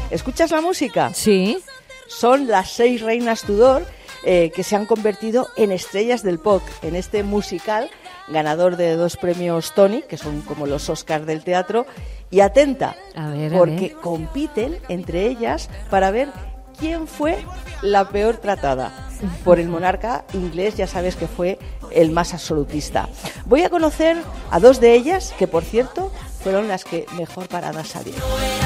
¿Escuchas la música? Sí. Son las 6 reinas Tudor que se han convertido en estrellas del pop en este musical ganador de 2 premios Tony, que son como los Oscars del teatro. Y atenta, porque compiten entre ellas para ver quién fue la peor tratada por el monarca inglés. Ya sabes que fue el más absolutista. Voy a conocer a 2 de ellas, que por cierto fueron las que mejor paradas salieron.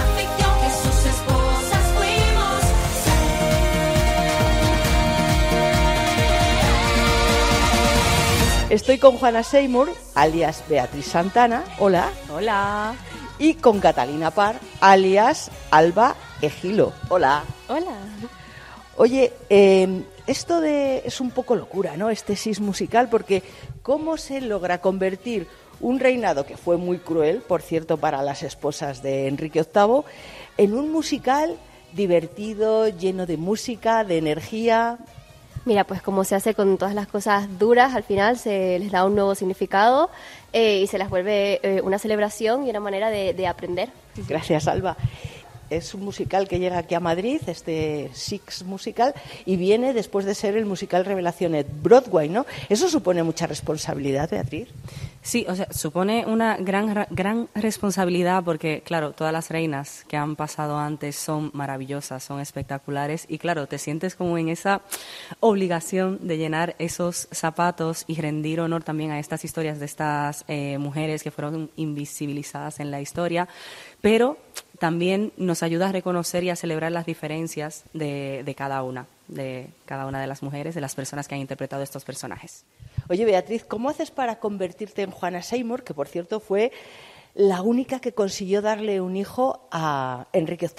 Estoy con Juana Seymour, alias Beatriz Santana. Hola. Hola. Y con Catalina Parr, alias Alba Egilo. Hola. Hola. Oye, esto es un poco locura, ¿no? Este sis musical, porque ¿cómo se logra convertir un reinado que fue muy cruel, por cierto, para las esposas de Enrique VIII, en un musical divertido, lleno de música, de energía? Mira, pues como se hace con todas las cosas duras, al final se les da un nuevo significado y se las vuelve una celebración y una manera de aprender. Gracias, Alba. Es un musical que llega aquí a Madrid, este Six musical, y viene después de ser el musical revelación en Broadway, ¿no? ¿Eso supone mucha responsabilidad, Beatriz? Sí, o sea, supone una gran responsabilidad porque, claro, todas las reinas que han pasado antes son maravillosas, son espectaculares y, claro, te sientes como en esa obligación de llenar esos zapatos y rendir honor también a estas historias de estas mujeres que fueron invisibilizadas en la historia, pero también nos ayuda a reconocer y a celebrar las diferencias de cada una de las mujeres, de las personas que han interpretado estos personajes. Oye, Beatriz, ¿cómo haces para convertirte en Juana Seymour, que por cierto fue la única que consiguió darle un hijo a Enrique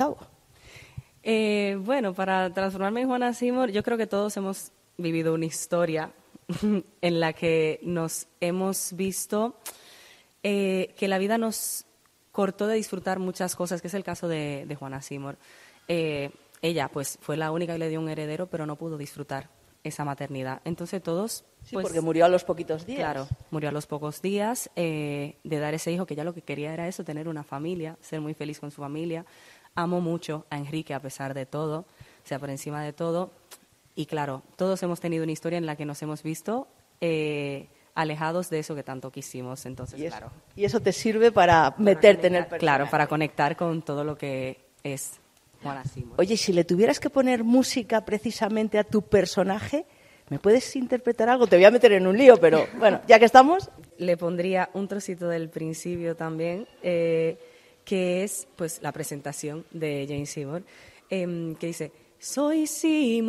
VIII? Bueno, para transformarme en Juana Seymour, yo creo que todos hemos vivido una historia en la que nos hemos visto que la vida nos cortó de disfrutar muchas cosas, que es el caso de Juana Seymour. Ella, pues, fue la única que le dio un heredero, pero no pudo disfrutar esa maternidad. Entonces todos... Sí, pues, porque murió a los poquitos días. Claro, murió a los pocos días de dar ese hijo, que ya lo que quería era eso, tener una familia, ser muy feliz con su familia. Amó mucho a Enrique a pesar de todo, o sea, por encima de todo. Y claro, todos hemos tenido una historia en la que nos hemos visto alejados de eso que tanto quisimos. Entonces, claro. Y eso te sirve para meterte en el personaje. Claro, para conectar con todo lo que es Juana Seymour. Oye, si le tuvieras que poner música precisamente a tu personaje, ¿me puedes interpretar algo? Te voy a meter en un lío, pero bueno, ya que estamos... Le pondría un trocito del principio también, que es pues la presentación de Jane Seymour, que dice: soy Seymour.